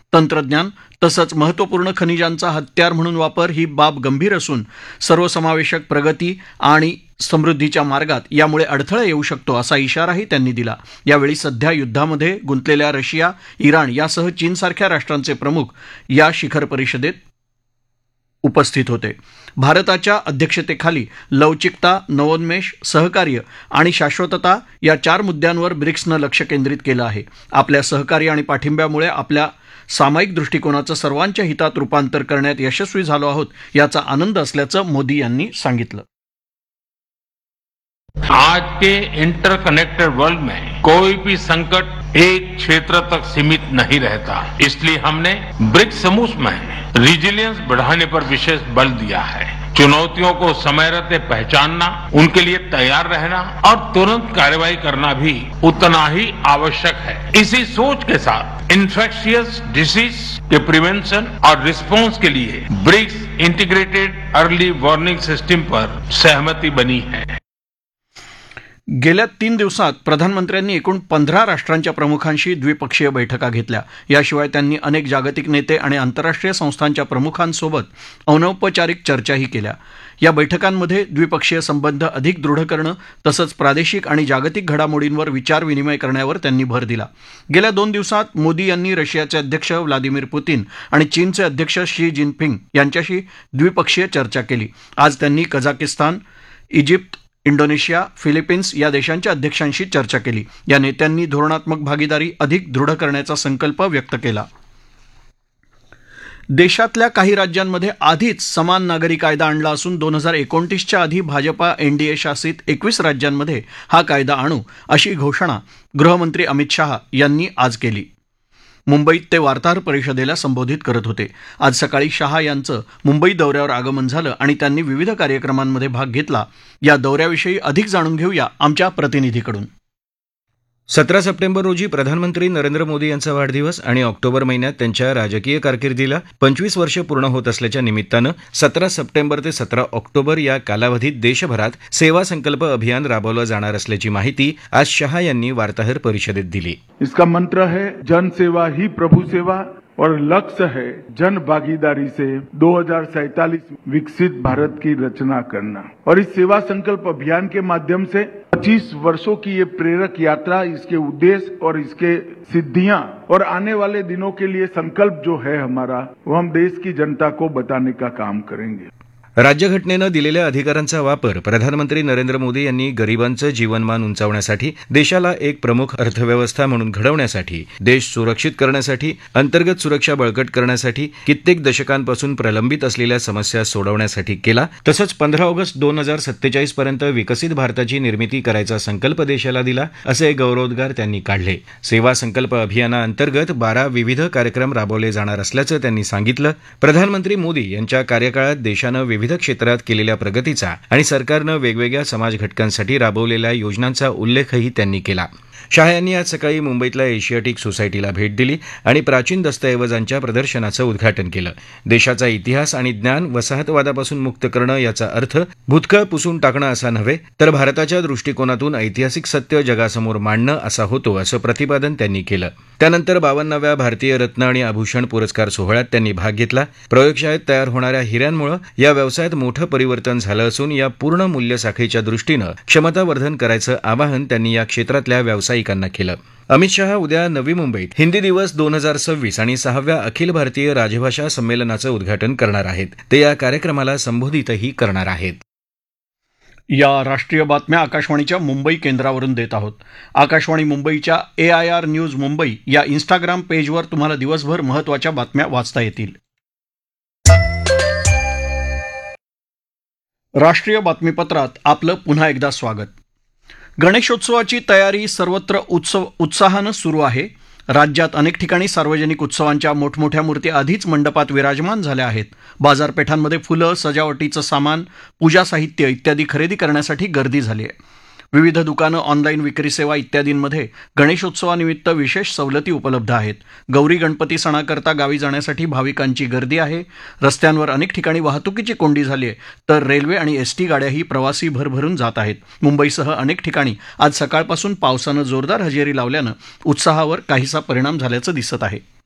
तंत्रज्ञान तसंच महत्त्वपूर्ण खनिजांचा हत्यार म्हणून वापर ही बाब गंभीर असून सर्वसमावेशक प्रगती आणि समृद्धीच्या मार्गात यामुळे अडथळा येऊ शकतो असा इशाराही त्यांनी दिला. यावेळी सध्या युद्धामध्ये गुंतलेल्या रशिया, इराण यासह चीनसारख्या राष्ट्रांचे प्रमुख या शिखर परिषदेत उपस्थित होते. भारताच्या अध्यक्षतेखाली लवचिकता, नवोन्मेष, सहकार्य आणि शाश्वतता या 4 मुद्द्यांवर ब्रिक्सनं लक्ष केंद्रित केलं आहे. आपल्या सहकार्य आणि पाठिंब्यामुळे आपल्या सामायिक दृष्टिकोनाचं सर्वांच्या हितात रूपांतर करण्यात यशस्वी झालो आहोत याचा आनंद असल्याचं मोदी यांनी सांगितलं. आज के इंटरकनेक्टेड वर्ल्ड में कोई भी संकट एक क्षेत्र तक सीमित नहीं रहता. इसलिए हमने ब्रिक्स समूह में रिजिलियंस बढ़ाने पर विशेष बल दिया है. चुनौतियों को समय रहते पहचानना, उनके लिए तैयार रहना और तुरंत कार्रवाई करना भी उतना ही आवश्यक है. इसी सोच के साथ इन्फेक्शियस डिसीज के प्रिवेंशन और रिस्पांस के लिए BRICS integrated early warning system पर सहमति बनी है. गेल्या 3 दिवसात प्रधानमंत्र्यांनी एकूण 15 राष्ट्रांच्या प्रमुखांशी द्विपक्षीय बैठका घेतल्या. याशिवाय त्यांनी अनेक जागतिक नेते आणि आंतरराष्ट्रीय संस्थांच्या प्रमुखांसोबत अनौपचारिक चर्चाही केल्या. या बैठकांमध्ये द्विपक्षीय संबंध अधिक दृढ करणं तसंच प्रादेशिक आणि जागतिक घडामोडींवर विचारविनिमय करण्यावर त्यांनी भर दिला. गेल्या 2 दिवसात मोदी यांनी रशियाचे अध्यक्ष व्लादिमीर पुतीन आणि चीनचे अध्यक्ष शी जिनपिंग यांच्याशी द्विपक्षीय चर्चा केली. आज त्यांनी कझाकिस्तान, इजिप्त, इंडोनेशिया, फिलिपिन्स या देशांच्या अध्यक्षांशी चर्चा केली. या नेत्यांनी धोरणात्मक भागीदारी अधिक दृढ करण्याचा संकल्प व्यक्त केला. देशातल्या काही राज्यांमध्ये आधीच समान नागरी कायदा आणला असून 2029च्या आधी भाजपा एनडीए शासित 21 राज्यांमध्ये हा कायदा आणू अशी घोषणा गृहमंत्री अमित शाह यांनी आज केली. मुंबईत ते वार्ताहर परिषदेला संबोधित करत होते. आज सकाळी शाह यांचं मुंबई दौऱ्यावर आगमन झालं आणि त्यांनी विविध कार्यक्रमांमध्ये भाग घेतला. या दौऱ्याविषयी अधिक जाणून घेऊया आमच्या प्रतिनिधीकडून. 17 सप्टेंबर रोजी प्रधानमंत्री नरेंद्र मोदी यांचा वाढदिवस आणि ऑक्टोबर महिन्यात त्यांच्या राजकीय कारकिर्दीला 25 वर्ष पूर्ण होत असल्याच्या निमित्तानं 17 सप्टेंबर ते 17 ऑक्टोबर या कालावधीत देशभरात सेवा संकल्प अभियान राबवलं जाणार असल्याची माहिती आज शाह यांनी वार्ताहर परिषदेत दिली. इसका मंत्र है जनसेवा ही प्रभु सेवा और लक्ष्य है जन भागीदारी से 2047 विकसित भारत की रचना करना. और इस सेवा संकल्प अभियान के माध्यम से 25 वर्षों की ये प्रेरक यात्रा, इसके उद्देश्य और इसके सिद्धियां और आने वाले दिनों के लिए संकल्प जो है हमारा, वो हम देश की जनता को बताने का काम करेंगे. राज्यघटनेनं दिलेल्या अधिकारांचा वापर प्रधानमंत्री नरेंद्र मोदी यांनी गरिबांचं जीवनमान उंचावण्यासाठी, देशाला एक प्रमुख अर्थव्यवस्था म्हणून घडवण्यासाठी, देश सुरक्षित करण्यासाठी, अंतर्गत सुरक्षा बळकट करण्यासाठी, कित्येक दशकांपासून प्रलंबित असलेल्या समस्या सोडवण्यासाठी केला. तसंच 15 ऑगस्ट 2047 पर्यंत विकसित भारताची निर्मिती करायचा संकल्प देशाला दिला, असे गौरवोद्गार त्यांनी काढले. सेवा संकल्प अभियानाअंतर्गत 12 विविध कार्यक्रम राबवले जाणार असल्याचं त्यांनी सांगितलं. प्रधानमंत्री मोदी यांच्या कार्यकाळात देशानं विविध क्षेत्रात केलेल्या प्रगतीचा आणि सरकारनं वेगवेगळ्या समाज घटकांसाठी राबवलेल्या योजनांचा उल्लेखही त्यांनी केला. शाह यांनी आज सकाळी मुंबईतल्या एशियाटिक सोसायटीला भेट दिली आणि प्राचीन दस्तऐवजांच्या प्रदर्शनाचं उद्घाटन केलं. देशाचा इतिहास आणि ज्ञान वसाहतवादापासून मुक्त करणं याचा अर्थ भूतकाळ पुसून टाकणं असा नव्हे, तर भारताच्या दृष्टिकोनातून ऐतिहासिक सत्य जगासमोर मांडणं असा होतो, असं प्रतिपादन त्यांनी केलं. त्यानंतर 52व्या भारतीय रत्न आणि आभूषण पुरस्कार सोहळ्यात त्यांनी भाग घेतला. प्रयोगशाळेत तयार होणाऱ्या हिऱ्यांमुळे या व्यवसायात मोठं परिवर्तन झालं असून या पूर्ण मूल्य साखळीच्या दृष्टीनं क्षमतावर्धन करायचं आवाहन त्यांनी या क्षेत्रातल्या व्यावसायिकांना केलं. अमित शाह उद्या नवी मुंबईत हिंदी दिवस 2026 आणि 6व्या अखिल भारतीय राजभाषा संमेलनाचं उद्घाटन करणार आहेत. ते या कार्यक्रमाला संबोधितही करणार आहेत. या राष्ट्रीय बातम्या आकाशवाणीच्या मुंबई केंद्रावरून देत आहोत. आकाशवाणी मुंबईच्या AIR न्यूज मुंबई या इंस्टाग्राम पेजवर तुम्हाला दिवसभर महत्त्वाच्या बातम्या वाचता येतील. राष्ट्रीय बातमीपत्रात आपलं पुन्हा एकदा स्वागत. गणेशोत्सवाची तयारी सर्वत्र उत्साहानं सुरू आहे. राज्यात अनेक ठिकाणी सार्वजनिक उत्सवांच्या मोठमोठ्या मूर्ती आधीच मंडपात विराजमान झाल्या आहेत. बाजारपेठांमध्ये फुलं, सजावटीचं सामान, पूजा साहित्य इत्यादी खरेदी करण्यासाठी गर्दी झाली आहे. विविध दुकानं, ऑनलाईन विक्री सेवा इत्यादींमध्ये गणेशोत्सवानिमित्त विशेष सवलती उपलब्ध आहेत. गौरी गणपती सणाकरता गावी जाण्यासाठी भाविकांची गर्दी आहे. रस्त्यांवर अनेक ठिकाणी वाहतुकीची कोंडी झाली आहे, तर रेल्वे आणि एसटी गाड्याही प्रवासी भरभरून जात आहेत. मुंबईसह अनेक ठिकाणी आज सकाळपासून पावसानं जोरदार हजेरी लावल्यानं उत्साहावर काहीसा परिणाम झाल्याचं दिसत आहे.